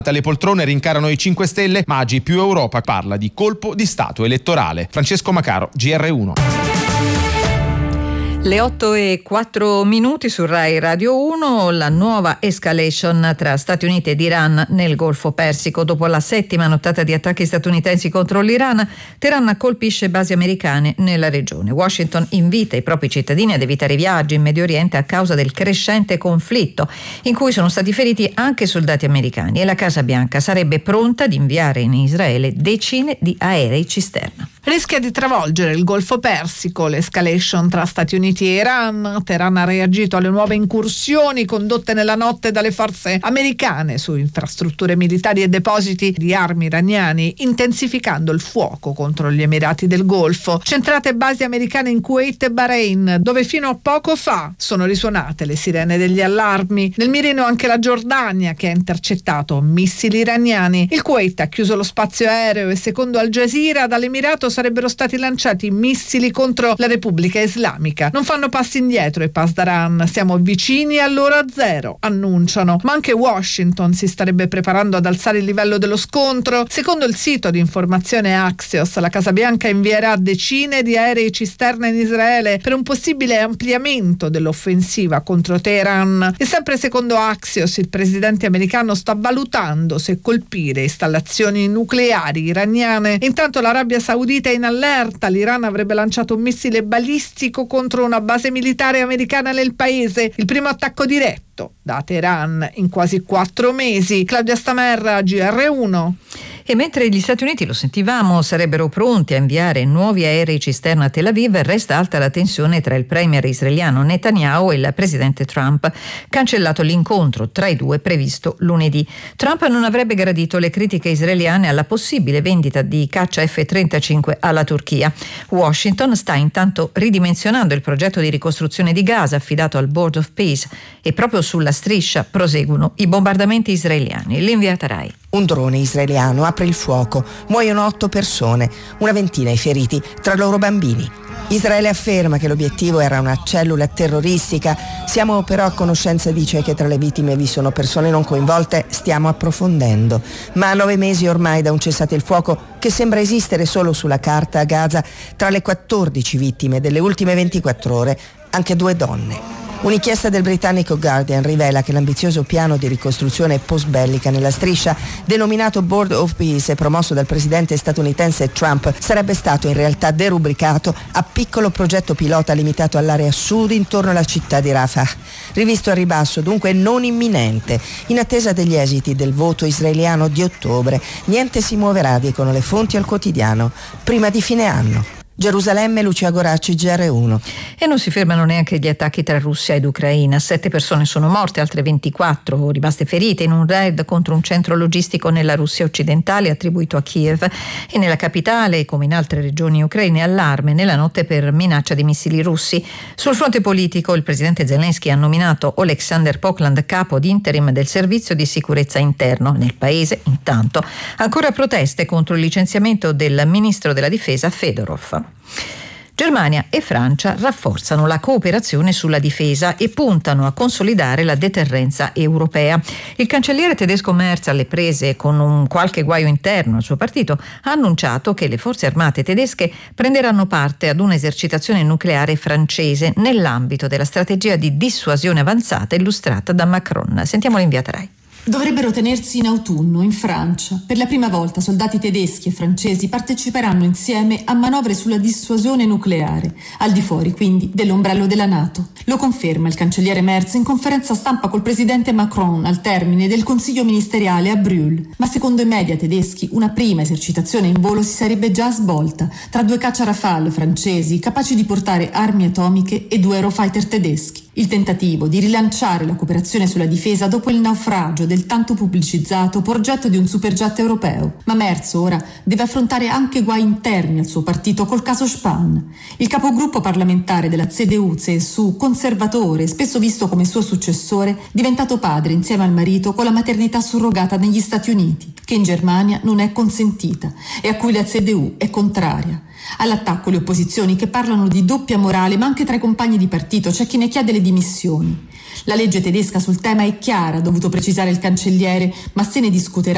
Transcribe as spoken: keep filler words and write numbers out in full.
Le poltrone rincarano i cinque Stelle, Maggi più Europa parla di colpo di Stato elettorale. Francesco Macaro, G R uno. Le otto e quattro minuti su Rai Radio uno, la nuova escalation tra Stati Uniti ed Iran nel Golfo Persico. Dopo la settima nottata di attacchi statunitensi contro l'Iran, Teheran colpisce basi americane nella regione. Washington invita i propri cittadini ad evitare i viaggi in Medio Oriente a causa del crescente conflitto, in cui sono stati feriti anche soldati americani, e la Casa Bianca sarebbe pronta ad inviare in Israele decine di aerei cisterna. Rischia di travolgere il Golfo Persico l'escalation tra Stati Uniti e Iran. Teheran ha reagito alle nuove incursioni condotte nella notte dalle forze americane su infrastrutture militari e depositi di armi iraniani, intensificando il fuoco contro gli Emirati del Golfo. Centrate basi americane in Kuwait e Bahrain, dove fino a poco fa sono risuonate le sirene degli allarmi. Nel mirino anche la Giordania, che ha intercettato missili iraniani. Il Kuwait ha chiuso lo spazio aereo e, secondo Al Jazeera, dall'Emirato sarebbero stati lanciati missili contro la Repubblica Islamica. Non fanno passi indietro i Pasdaran, siamo vicini all'ora zero, annunciano. Ma anche Washington si starebbe preparando ad alzare il livello dello scontro. Secondo il sito di informazione Axios, la Casa Bianca invierà decine di aerei cisterna in Israele per un possibile ampliamento dell'offensiva contro Teheran. E sempre secondo Axios, il presidente americano sta valutando se colpire installazioni nucleari iraniane. Intanto l'Arabia Saudita è in allerta. L'Iran avrebbe lanciato un missile balistico contro una base militare americana nel paese, il primo attacco diretto da Teheran in quasi quattro mesi. Claudia Stamerra, G R uno. E mentre gli Stati Uniti, lo sentivamo, sarebbero pronti a inviare nuovi aerei cisterna a Tel Aviv, resta alta la tensione tra il premier israeliano Netanyahu e il presidente Trump. Cancellato l'incontro tra i due previsto lunedì. Trump non avrebbe gradito le critiche israeliane alla possibile vendita di caccia F trentacinque alla Turchia. Washington sta intanto ridimensionando il progetto di ricostruzione di Gaza affidato al Board of Peace, e proprio sulla striscia proseguono i bombardamenti israeliani. L'inviata Rai. Un drone israeliano apre il fuoco, muoiono otto persone, una ventina i feriti, tra loro bambini. Israele afferma che l'obiettivo era una cellula terroristica. Siamo però a conoscenza, dice, che tra le vittime vi sono persone non coinvolte. Stiamo approfondendo. Ma a nove mesi ormai da un cessate il fuoco che sembra esistere solo sulla carta a Gaza, tra le quattordici vittime delle ultime ventiquattro ore, anche due donne. Un'inchiesta del britannico Guardian rivela che l'ambizioso piano di ricostruzione post-bellica nella striscia, denominato Board of Peace e promosso dal presidente statunitense Trump, sarebbe stato in realtà derubricato a piccolo progetto pilota limitato all'area sud intorno alla città di Rafah. Rivisto a ribasso, dunque non imminente. In attesa degli esiti del voto israeliano di ottobre, niente si muoverà, dicono le fonti al quotidiano, prima di fine anno. Gerusalemme, Lucia Goracci, G R uno. E non si fermano neanche gli attacchi tra Russia ed Ucraina. Sette persone sono morte, altre ventiquattro rimaste ferite in un raid contro un centro logistico nella Russia occidentale attribuito a Kiev, e nella capitale, come in altre regioni ucraine, allarme nella notte per minaccia di missili russi. Sul fronte politico, il presidente Zelensky ha nominato Oleksandr Pokland capo di interim del servizio di sicurezza interno. Nel paese, intanto, ancora proteste contro il licenziamento del ministro della difesa Fedorov. Germania e Francia rafforzano la cooperazione sulla difesa e puntano a consolidare la deterrenza europea. Il cancelliere tedesco Merz, alle prese con un qualche guaio interno al suo partito, ha annunciato che le forze armate tedesche prenderanno parte ad un'esercitazione nucleare francese nell'ambito della strategia di dissuasione avanzata illustrata da Macron. Sentiamo l'inviata Rai. Dovrebbero tenersi in autunno, in Francia. Per la prima volta soldati tedeschi e francesi parteciperanno insieme a manovre sulla dissuasione nucleare, al di fuori quindi dell'ombrello della NATO. Lo conferma il cancelliere Merz in conferenza stampa col presidente Macron al termine del consiglio ministeriale a Brühl. Ma secondo i media tedeschi una prima esercitazione in volo si sarebbe già svolta tra due caccia Rafale francesi capaci di portare armi atomiche e due Eurofighter tedeschi. Il tentativo di rilanciare la cooperazione sulla difesa dopo il naufragio del tanto pubblicizzato progetto di un superjet europeo. Ma Merz ora deve affrontare anche guai interni al suo partito col caso Spahn. Il capogruppo parlamentare della C D U C S U, conservatore, spesso visto come suo successore, diventato padre insieme al marito con la maternità surrogata negli Stati Uniti, che in Germania non è consentita e a cui la C D U è contraria. All'attacco le opposizioni che parlano di doppia morale, ma anche tra i compagni di partito c'è chi ne chiede le dimissioni. La legge tedesca sul tema è chiara, ha dovuto precisare il cancelliere, ma se ne discuterà